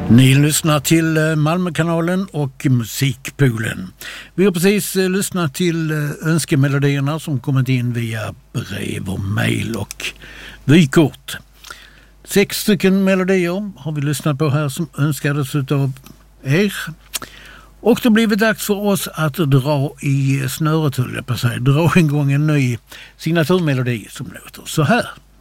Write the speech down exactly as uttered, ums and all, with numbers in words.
Ni lyssnar till Malmökanalen och Musikpoolen. Vi har precis lyssnat till önskemelodierna som kommit in via brev och mejl och vykort. Sex stycken melodier har vi lyssnat på här som önskades av er. Och då blir det dags för oss att dra i snöret, höll jag på att säga. Dra en gång en ny signaturmelodi som låter så här.